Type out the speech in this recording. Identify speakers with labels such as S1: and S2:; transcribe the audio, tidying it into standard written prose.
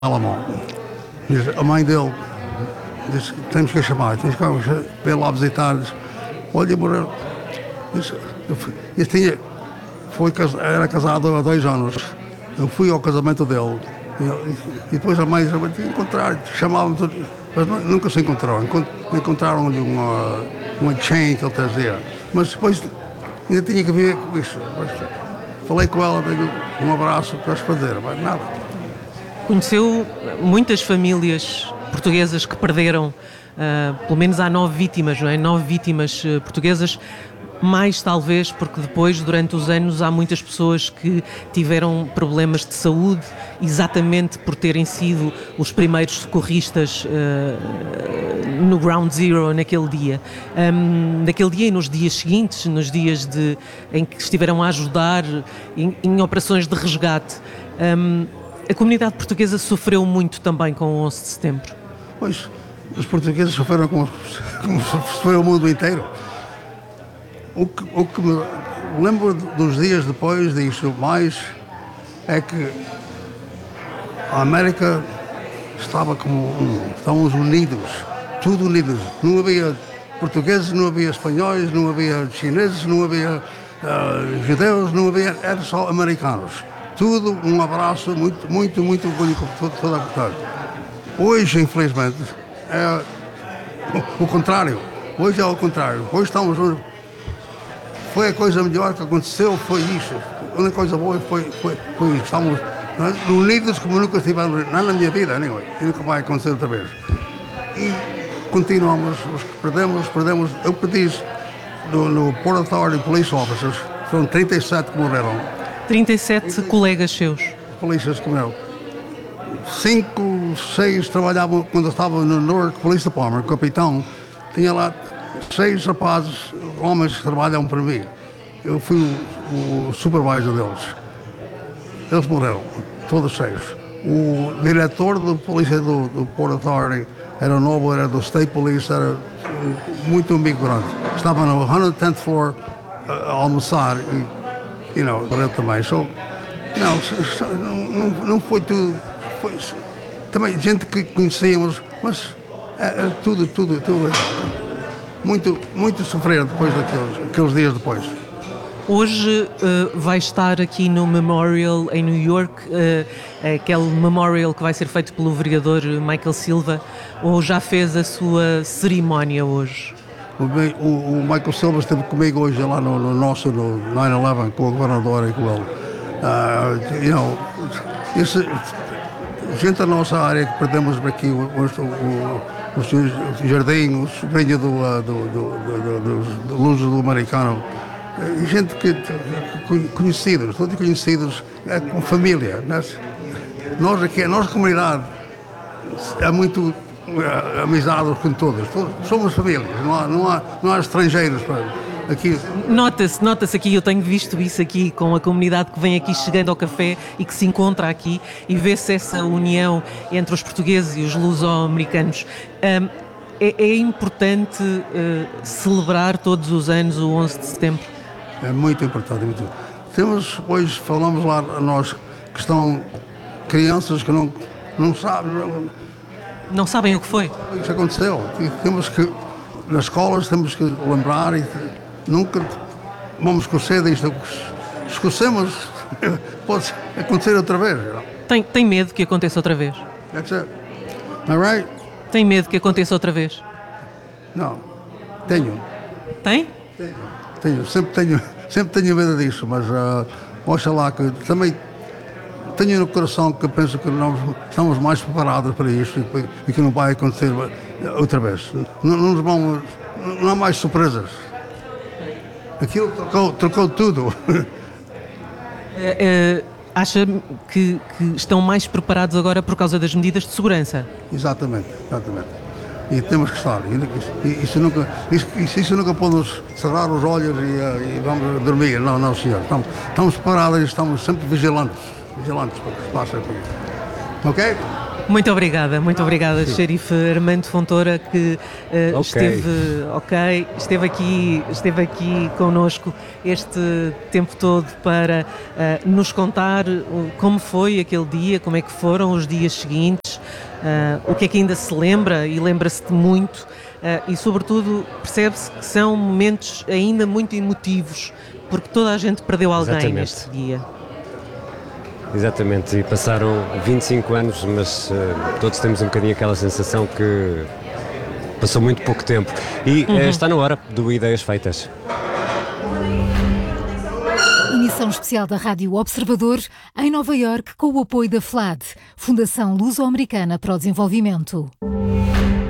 S1: alemão. A mãe dele disse: temos que a chamar, temos que ver lá visitar. Olha, morreu. Era casado há 2 anos. Eu fui ao casamento dele. E depois a mãe disse: encontrar, chamavam-me, mas nunca se encontraram. Encontraram-lhe uma chain que ele trazia. Mas depois ainda tinha que ver com isso. Falei com ela, dei um abraço para se fazer, mas nada.
S2: Conheceu muitas famílias portuguesas que perderam, pelo menos há 9 vítimas, não é? 9 vítimas portuguesas, mais talvez porque depois, durante os anos, há muitas pessoas que tiveram problemas de saúde, exatamente por terem sido os primeiros socorristas no Ground Zero naquele dia. Naquele dia e nos dias seguintes, nos dias em que estiveram a ajudar em operações de resgate. A comunidade portuguesa sofreu muito também com o 11 de setembro.
S1: Pois, os portugueses sofreram como sofreu o mundo inteiro. O que me lembro dos dias depois disso mais é que a América estávamos unidos, tudo unidos. Não havia portugueses, não havia espanhóis, não havia chineses, não havia judeus, não havia, era só americanos. Tudo um abraço muito orgulho por toda a comunidade. Hoje, infelizmente, é o contrário. Hoje é o contrário. Hoje estamos... Foi a coisa melhor que aconteceu, foi isso. A única coisa boa foi isso. Estamos unidos como nunca estivemos, não na minha vida, anyway, e nunca vai acontecer outra vez. E continuamos, os que perdemos. Eu perdi no Port Authority Police Officers, foram 37 que morreram.
S2: 37 colegas seus.
S1: Polícias como eu. 5, 6 trabalhavam quando eu estava no Newark Police Department, capitão. Tinha lá 6 rapazes, homens que trabalham para mim. Eu fui o supervisor deles. Eles morreram, todos 6. O diretor da polícia do Port Authority era novo, era do State Police, era muito amigo grande. Estava no 110th floor a almoçar e morreu também. So, não foi tudo. Foi, também gente que conhecíamos, mas tudo. Muito sofrer depois daqueles dias depois.
S2: Hoje vai estar aqui no Memorial em New York, aquele Memorial que vai ser feito pelo vereador Michael Silva, ou já fez a sua cerimónia hoje?
S1: O Michael Silva esteve comigo hoje lá no 9/11 com o governador e com ele. Gente da nossa área que perdemos aqui, o jardim, o sobrinho do Luso do Americano, gente conhecidos, todos conhecidos, com família. Nós aqui, a nossa comunidade é muito amizade com todos, somos famílias, não há estrangeiros aqui.
S2: Nota-se aqui, eu tenho visto isso aqui com a comunidade que vem aqui chegando ao café e que se encontra aqui e vê-se essa união entre os portugueses e os luso-americanos. É importante celebrar todos os anos o 11 de setembro?
S1: É muito importante. Hoje falamos lá, nós que estão crianças que não sabem.
S2: Não sabem o que foi?
S1: Isso aconteceu. Temos que, nas escolas, temos que lembrar e nunca vamos esquecer disto. Esquecemos, pode acontecer outra vez.
S2: Tem medo que aconteça outra vez?
S1: That's it. All right?
S2: Tem medo que aconteça outra vez?
S1: Não. Tenho.
S2: Tem?
S1: Tenho. Sempre tenho medo disso, mas oxalá que também tenho no coração que penso que nós estamos mais preparados para isto e que não vai acontecer outra vez. Não há mais surpresas. Aquilo trocou tudo.
S2: Acha que estão mais preparados agora por causa das medidas de segurança? Exatamente.
S1: E temos que estar. Isso nunca podemos cerrar os olhos e vamos dormir. Não, senhor. Estamos preparados e estamos sempre vigilantes para o que se passa aqui. Ok?
S2: Muito obrigada, Xerife Armando Fontoura, que esteve aqui connosco este tempo todo para nos contar como foi aquele dia, como é que foram os dias seguintes, o que é que ainda se lembra, e lembra-se de muito, e sobretudo percebe-se que são momentos ainda muito emotivos, porque toda a gente perdeu alguém neste dia.
S3: Exatamente, e passaram 25 anos, mas todos temos um bocadinho aquela sensação que passou muito pouco tempo. E está na hora do Ideias Feitas.
S4: Emissão especial da Rádio Observador em Nova Iorque, com o apoio da FLAD, Fundação Luso-Americana para o Desenvolvimento.